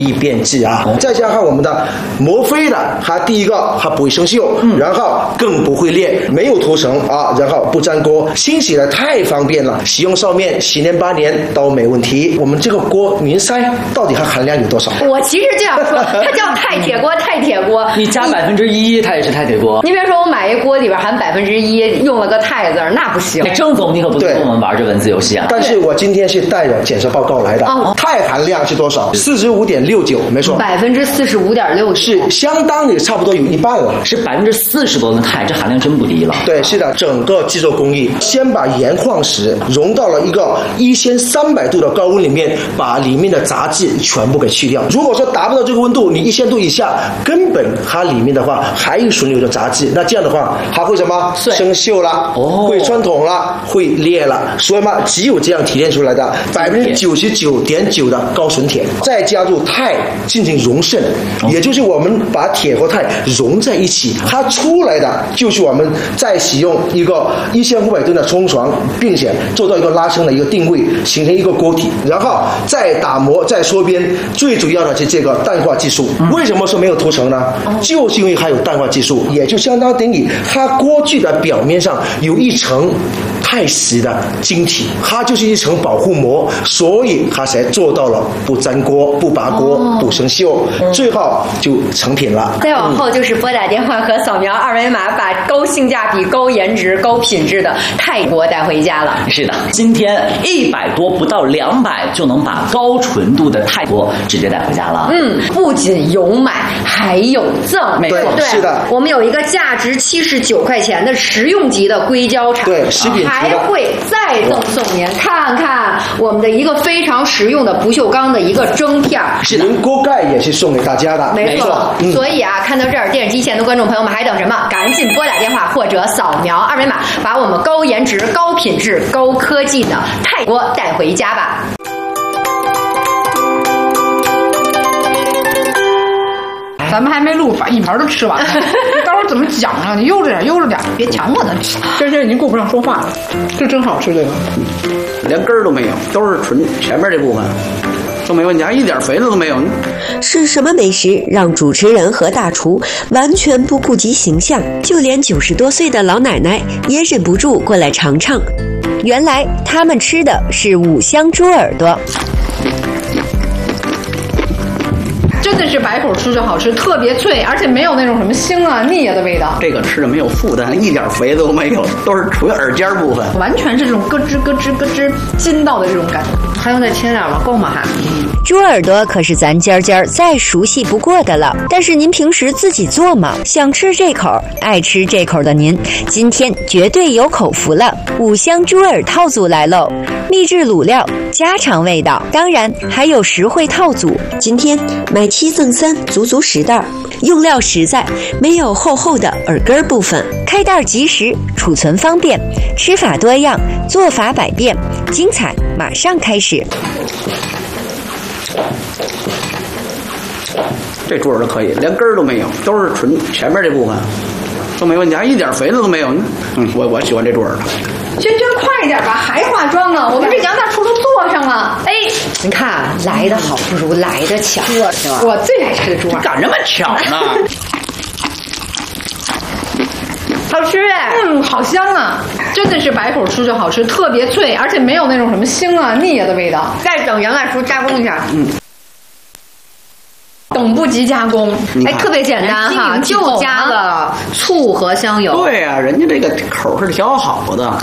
易变质啊。再加上我们的磨飞的，它第一个它不会生锈，然后更不会裂，没有涂层啊，然后不粘锅，清洗的太方便了，洗用上面10年8年都没问题。我们这个锅您猜到底它含量有多少？ 我其实就想说，它叫钛铁锅，钛铁锅， 你加1%，它也是钛铁锅。 你别说我买一锅里边含1%，用了个钛字，那不行。 郑总，你可不能跟我们玩这文字游戏啊！ 但是我今天是带着检测报告来的，钛含量是多少？45.69，没错 ，45.6 是相当于差不多有一半了， 是40%多的钛，这含量真不低了。 对，是的，整个制作工艺，先把盐矿石融到了一个1300度的高温里面，把里面的杂质全部给去掉。如果说达不到这个温度，你1000度以下，根本它里面的话还有存留的杂质，那这样的话它会什么？生锈了，会穿孔了，会裂了。所以嘛，只有这样提炼出来的99.9%的高纯铁，再加入钛进行溶渗，也就是我们把铁和钛融在一起，它出来的就是我们再使用一个1500吨的冲床，并且做到一个拉伸的一个定位，形成一个锅体，然后再打磨再缩边。最主要的是这个淡化技术。为什么说没有涂层呢？就是因为它有淡化技术，也就相当于它锅具的表面上有一层钛石的晶体，它就是一层保护膜，所以它才做到了不粘锅、不拔锅、不生锈，最后就成品了。 再往后就是拨打电话和扫描2维码，把高性价比、高颜值、高品质的钛锅带回家了。 是的，今天100多不到200就能把高纯度的钛锅直接带回家了。 不仅有买，还有赠。 没错， 对， 是的， 我们有一个价值79块钱的实用级的硅胶铲， 对，食品级的， 还会再赠送您看看我们的一个非常实用的不锈钢的一个蒸片。 是的，锅盖也是送给大家的。 没错，所以啊，看到这儿，电视机前的观众朋友们还等什么？赶紧拨打电话或者扫描2维码，把我们高颜值、高品质、高科技的钛锅带回家吧。 咱们还没录，把一盘都吃完了。你到时候怎么讲啊？你悠着点，悠着点，别抢我的。这已经顾不上说话了，这真好吃，这个连根儿都没有，都是纯前面这部分都没问题，还一点肥子都没有。 是什么美食让主持人和大厨完全不顾及形象？就连90多岁的老奶奶也忍不住过来尝尝。原来他们吃的是五香猪耳朵。 真的是白口吃就好吃，特别脆，而且没有那种什么腥啊腻啊的味道。 这个吃的没有负担，一点肥都没有，都是纯耳尖部分， 完全是这种咯吱咯吱咯吱筋道的这种感觉。还用再切点吗？够吗？还？ 猪耳朵可是咱尖尖再熟悉不过的了。但是您平时自己做吗？想吃这口，爱吃这口的您，今天绝对有口福了。五香猪耳套组来喽，秘制卤料，家常味道，当然还有实惠套组。今天买7赠3，足足10袋，用料实在，没有厚厚的耳根部分，开袋即食，储存方便，吃法多样，做法百变，精彩马上开始。 这猪耳朵可以，连根儿都没有，都是纯前面这部分都没问题，还一点肥子都没有。我喜欢这猪耳朵。 娟娟快点吧，还化妆啊！我们这羊大厨都做上了。哎， 你看，来的好不如来的巧。 我最爱吃的猪耳， 干什么巧呢？ 好吃哎， 好香啊！真的是白口吃就好吃，特别脆，而且没有那种什么腥啊腻啊的味道。 再等杨大厨加工一下。 等不及加工， 哎，特别简单哈，就加了醋和香油。 对啊，人家这个口是调好的。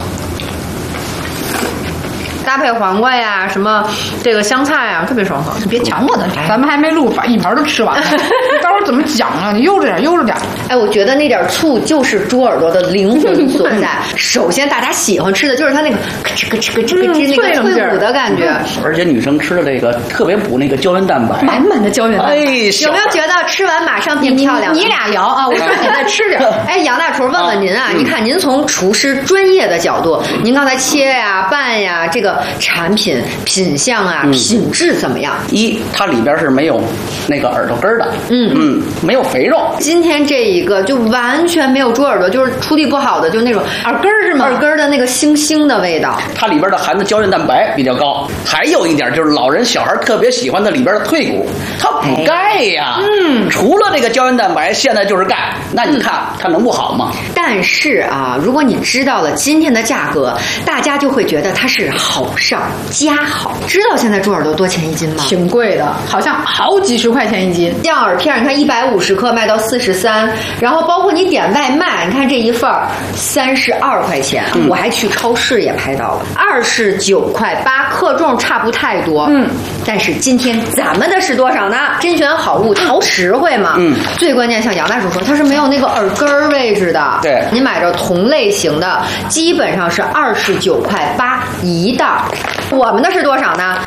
搭配黄瓜呀，什么这个香菜啊，特别爽口。 你别抢我的，咱们还没录，把一盘都吃完了。你到时候怎么讲啊？你悠着点，悠着点。 哎，我觉得那点醋就是猪耳朵的灵魂所在。首先，大家喜欢吃的就是它那个咯吱咯吱咯吱咯吱那个脆骨的感觉。 而且女生吃的这个特别补那个胶原蛋白， 满满的胶原蛋白。 有没有觉得吃完马上变漂亮？ 你俩聊啊，我说你再吃着。 哎，杨大厨，问问您啊，你看您从厨师专业的角度，您刚才切呀、拌呀，这个个产品品相啊、品质怎么样？ 它里边是没有那个耳朵根的，没有肥肉。 今天这一个就完全没有猪耳朵，就是处理不好的，就那种耳根是吗？ 耳根的那个腥腥的味道。 它里边的含的胶原蛋白比较高，还有一点就是老人小孩特别喜欢的里边的退骨，它补钙呀。除了这个胶原蛋白，现在就是钙，那你看它能不好吗？ 但是啊，如果你知道了今天的价格，大家就会觉得它是好上加好。知道现在猪耳朵多钱一斤吗？ 挺贵的，好像好几十块钱一斤。 像耳片，你看150克卖到43，然后包括你点外卖，你看这一份32块钱，我还去超市也拍到了29块8，克重差不太多。但是今天咱们的是多少呢？甄选好物，淘实惠嘛。最关键像杨大叔说，它是没有那个耳根位置的。 对， 你买着同类型的，基本上是29块8一袋。我们的是多少呢？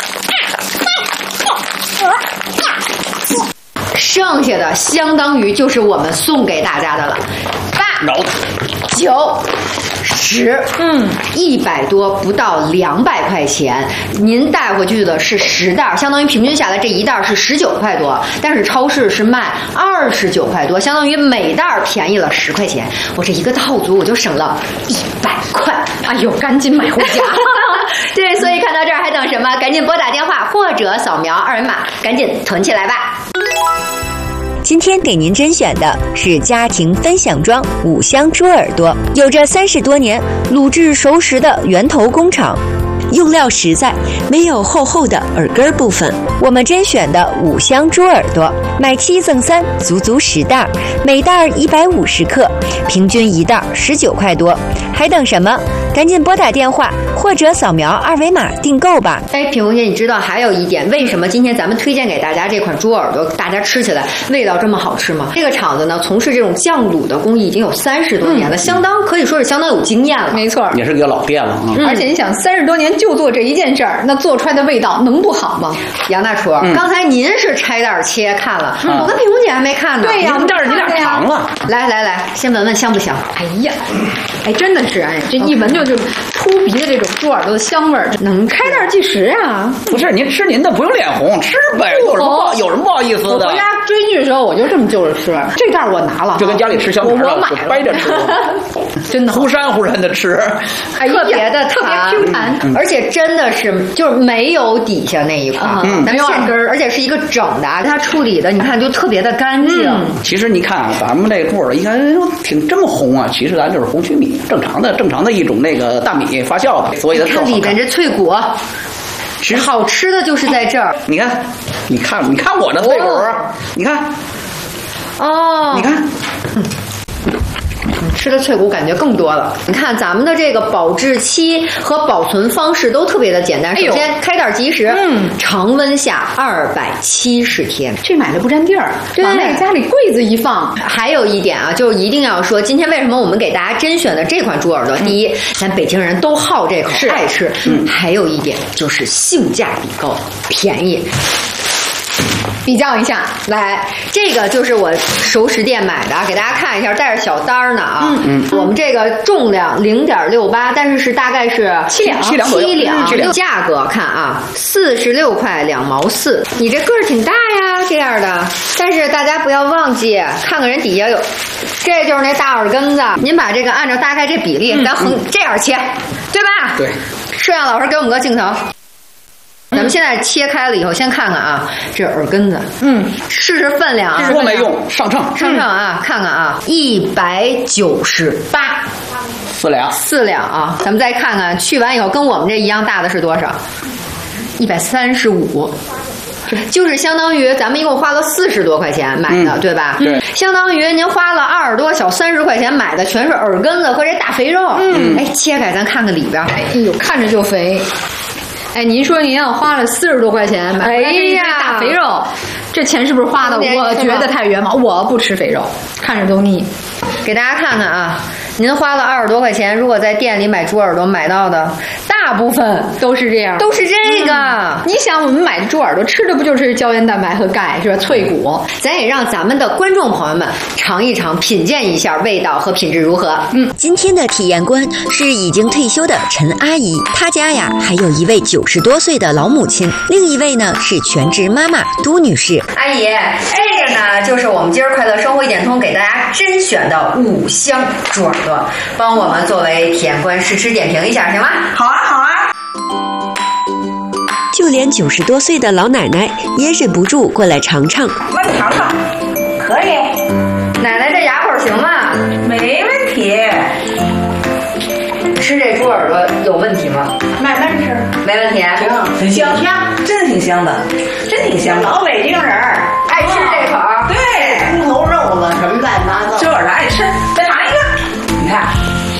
剩下的相当于就是我们送给大家的了，8、9、10， 100多不到200块钱，您带回去的是10袋，相当于平均下来这一袋是19块多，但是超市是卖29块多，相当于每袋便宜了10块钱。我这一个套组我就省了100块， 哎呦，赶紧买回家！ 对，所以看到这儿还等什么？赶紧拨打电话或者扫描2维码，赶紧囤起来吧。 今天给您甄选的是家庭分享装5香猪耳朵，有着30多年卤制熟食的源头工厂，用料实在，没有厚厚的耳根部分。我们甄选的5香猪耳朵，买7赠3，足足10袋，每袋150克，平均一袋19块多。还等什么？赶紧拨打电话或者扫描2维码订购吧。 品红姐，你知道还有一点，为什么今天咱们推荐给大家这款猪耳朵，大家吃起来味道这么好吃吗？这个厂子呢，从事这种酱卤的工艺已经有30多年了，可以说是相当有经验了。 没错， 也是个老店了。 而且你想，30多年就做这一件事儿，那做出来的味道能不好吗？ 杨大厨，刚才您是拆袋切看了，我跟品红姐还没看呢。 对呀， 你俩尝了。 来，先闻闻香不香？ 哎呀，真的是，这一闻就扑鼻的这种猪耳朵的香味儿，能开袋计时啊！ 不是，您吃您的，不用脸红，吃呗，有什么不好意思的？ 我回家追剧的时候，我就这么就着吃，这袋我拿了， 就跟家里吃香肠我买了， 掰着吃， 真的忽闪的吃， 特别的特别 Q 弹， 而且真的是就是没有底下那一块， 没有耳根儿， 而且是一个整的，它处理的你看就特别的干净。 其实你看啊，咱们这个猪耳朵一看挺这么红啊，其实咱就是红曲米，正常的一种那个大米发酵的，所以它看里边这脆骨，其实好吃的就是在这儿。 你看我的脆骨，你看，你看。 吃的脆骨感觉更多了。你看咱们的这个保质期和保存方式都特别的简单。首先开袋即食，常温下270天， 这买的不占地儿，往那个家里柜子一放。 还有一点啊，就是一定要说，今天为什么我们给大家甄选的这款猪耳朵，第一，咱北京人都好这口，爱吃。还有一点就是性价比高，便宜。 比较一下， 来，这个就是我熟食店买的，给大家看一下，带着小单呢啊。我们这个重量0.68，但是大概是7两。价格看啊，46块2毛4。你这个儿挺大呀，这样的。但是大家不要忘记，看看人底下有，这就是那大耳根子。您把这个按照大概这比例，咱这样切，对吧？ 对。 摄像老师给我们个镜头。咱们现在切开了以后，先看看啊，这耳根子，试试分量啊， 说没用，上秤啊，看看啊，198，4两啊，咱们再看看，去完以后跟我们这一样大的是多少？135。就是相当于咱们一共花了40多块钱买的，对吧？ 对， 相当于您花了20多小30块钱买的全是耳根子和这大肥肉。切开咱看看里边， 哎呦，看着就肥。您说您要花了40多块钱买这一堆大肥肉，这钱是不是花的？我觉得太冤枉。我不吃肥肉，看着都腻。 给大家看看啊， 您花了20多块钱，如果在店里买猪耳朵买到的，大部分都是这样， 都是这个。 你想，我们买的猪耳朵吃的不就是胶原蛋白和钙是吧？脆骨， 咱也让咱们的观众朋友们尝一尝，品鉴一下味道和品质如何。 今天的体验官是已经退休的陈阿姨，她家呀还有一位90多岁的老母亲，另一位呢是全职妈妈都女士。 阿姨，这个呢就是我们今儿快乐生活一点通给大家甄选的5香猪耳朵，帮我们作为体验官试吃点评一下，行吗？ 好啊，好啊。 就连90多岁的老奶奶也忍不住过来尝尝。 那你尝尝，可以。 奶奶这牙口行吗？ 没问题。 吃这猪耳朵有问题吗？ 慢慢吃， 没问题。 行，香，真挺香的，真挺香的。老北京人爱吃这口。 对，猪头肉子什么乱七八糟，这耳朵爱吃。再尝一个，你看。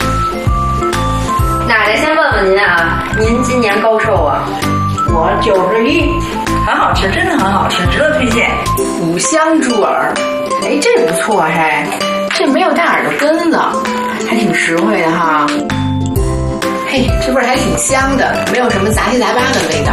奶奶先问问您啊，您今年高寿啊？ 我91，很好吃，真的很好吃，值得推荐。5香猪耳，哎，这不错还，这没有大耳朵根子，还挺实惠的哈。嘿，这味儿还挺香的，没有什么杂七杂八的味道，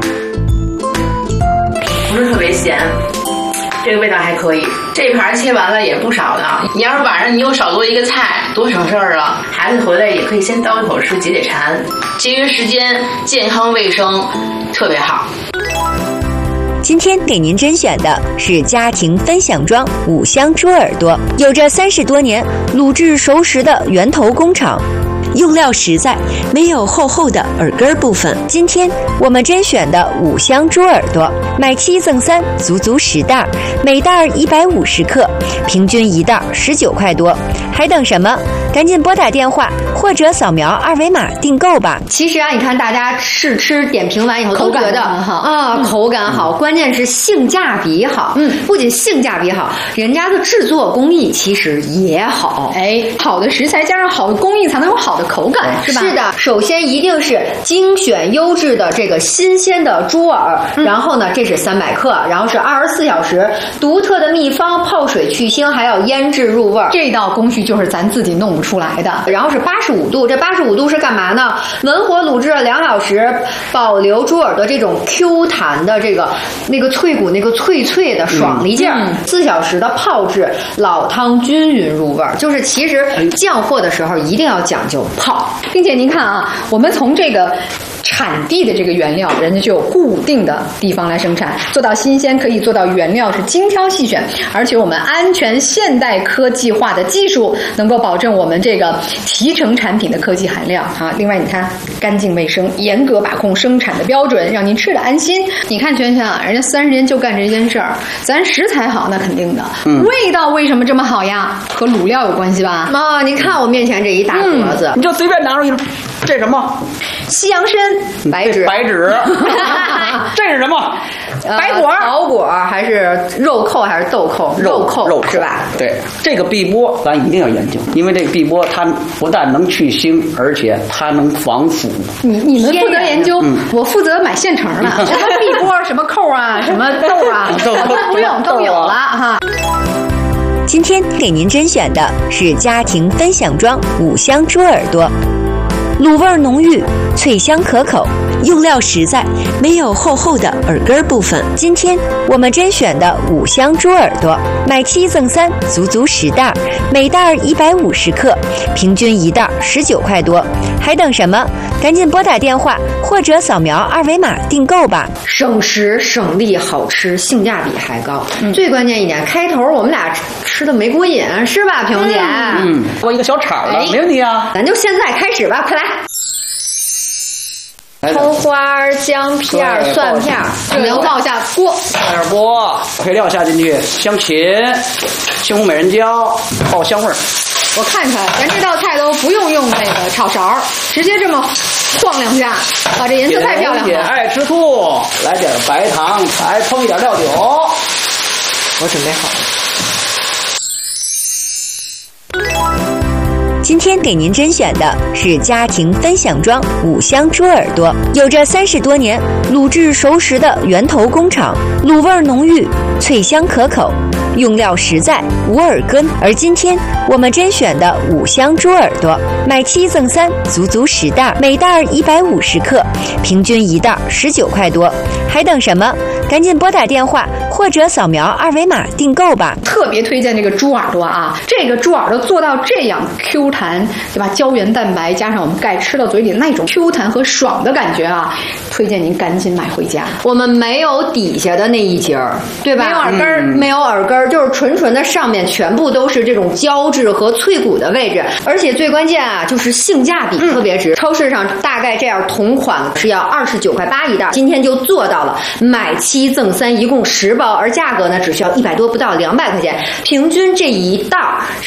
不是特别咸。这个味道还可以，这盘切完了也不少呢。你要是晚上你又少做一个菜，多省事儿啊！孩子回来也可以先叨一口吃，解解馋，节约时间，健康卫生，特别好。 今天给您甄选的是家庭分享装5香猪耳朵，有着30多年卤制熟食的源头工厂。用料实在，没有厚厚的耳根部分。今天我们甄选的5香猪耳朵，买7赠3，足足10袋，每袋150克，平均1袋19块多。还等什么？赶紧拨打电话或者扫描2维码订购吧。 其实啊，你看大家试吃点评完以后都觉得口感好，关键是性价比好。不仅性价比好，人家的制作工艺其实也好。 哎，好的食材加上好的工艺，才能有好的口感，是吧？ 是的，首先一定是精选优质的这个新鲜的猪耳，然后呢，这是300克，然后是24小时，独特的秘方，泡水去腥，还要腌制入味儿。 这道工序就是咱自己弄不出来的。 然后是85度，这85度是干嘛呢？文火卤制了2小时，保留猪耳朵这种 Q 弹的那个脆骨那个脆的爽利劲儿。4小时的泡制，老汤均匀入味儿。就是其实降货的时候一定要讲究泡， 并且您看啊，我们从这个产地的这个原料，人家就有固定的地方来生产，做到新鲜，可以做到原料是精挑细选，而且我们安全现代科技化的技术能够保证我们这个提成产品的科技含量啊。另外你看干净卫生，严格把控生产的标准，让您吃得安心。你看圈圈啊，人家30年就干这件事儿，咱食材好那肯定的，味道为什么这么好呀？和卤料有关系吧？ 您看我面前这一大盒子， 你就随便拿出去，这什么？ 西洋参、 白芷，这是什么？ 白果、草果还是肉蔻还是豆蔻？肉蔻是吧？ 对，这个碧波咱一定要研究，因为这个碧波它不但能去腥，而且它能防腐。 你们负责研究，我负责买现成的，什么碧波、什么蔻啊、什么豆啊，不用都有了哈。 今天给您甄选的是家庭分享装5香猪耳朵，卤味浓郁，脆香可口，用料实在，没有厚的耳根部分。今天我们甄选的5香猪耳朵，买7赠3，足足10袋，每袋150克，平均1袋19块多。还等什么？赶紧拨打电话或者扫描2维码订购吧。 省时省力，好吃，性价比还高。最关键一点，开头我们俩吃的没过瘾，是吧，萍姐？ 我一个小炒的，没问题啊。 咱就现在开始吧，快来！葱花、姜片、蒜片，能爆下锅， 下点锅，配料下进去，香芹、西红美人椒，爆香味儿。 我看看，咱这道菜都不用那个炒勺，直接这么晃两下，哇，这颜色太漂亮了。 也爱吃醋，来点白糖，还烹一点料酒。我准备好了。 今天天给您甄选的是家庭分享装5香猪耳朵，有着30多年卤制熟食的源头工厂，卤味浓郁，脆香可口，用料实在，无耳根。而今天我们甄选的5香猪耳朵，买7赠3，足足10袋，每袋150克，平均1袋19块多，还等什么？赶紧拨打电话或者扫描2维码订购吧。 特别推荐这个猪耳朵啊，这个猪耳朵做到这样 Q 弹，对吧？胶原蛋白加上我们钙吃到嘴里那种 Q 弹和爽的感觉啊，推荐您赶紧买回家。 我们没有底下的那一节儿，对吧？ 没有耳根儿， 没有耳根儿，就是纯纯的上面全部都是这种胶质和脆骨的位置，而且最关键啊，就是性价比特别值。超市上大概这样同款是要29块8一袋，今天就做到了买7赠3，一共10包，而价格呢只需要100多不到200块钱，平均这一袋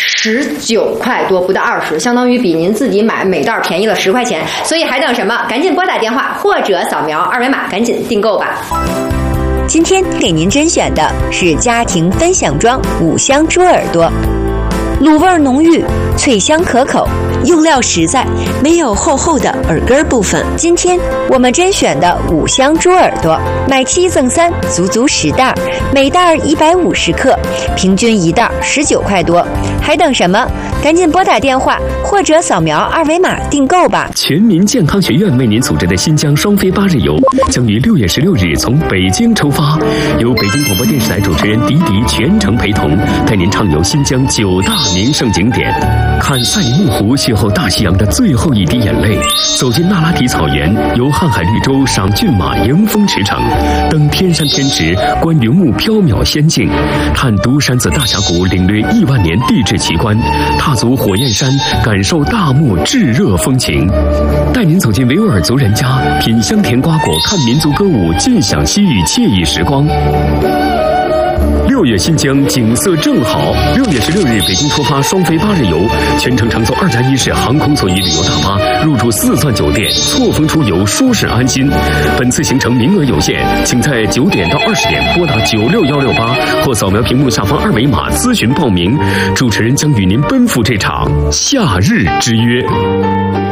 19块多不到20，相当于比您自己买每袋便宜了10块钱。所以还等什么？赶紧拨打电话或者扫描2维码，赶紧订购吧。 今天给您甄选的是家庭分享装5香猪耳朵，卤味浓郁，脆香可口，用料实在，没有厚厚的耳根部分。今天我们甄选的5香猪耳朵，买7赠3，足足10袋，每袋150克，平均1袋19块多，还等什么？赶紧拨打电话或者扫描2维码订购吧。 全民健康学院为您组织的新疆双飞8日游将于6月16日从北京出发，由北京广播电视台主持人迪迪全程陪同，带您畅游新疆9大名胜景点，看赛里木湖邂逅大西洋的最后一滴眼泪，走进那拉提草原，游瀚海绿洲赏骏马迎风驰骋，登天山天池观云雾缥缈仙境，探独山子大峡谷领略亿万年地质奇观，踏足火焰山感受大漠炙热风情，带您走进维吾尔族人家，品香甜瓜果，看民族歌舞，尽享西域惬意时光。6月新疆景色正好，6月16日北京出发双飞8日游，全程乘坐2+1式航空座椅旅游大巴，入住4钻酒店，错峰出游，舒适安心。本次行程名额有限，请在9点到20点拨打96168或扫描屏幕下方2维码咨询报名。主持人将与您奔赴这场夏日之约。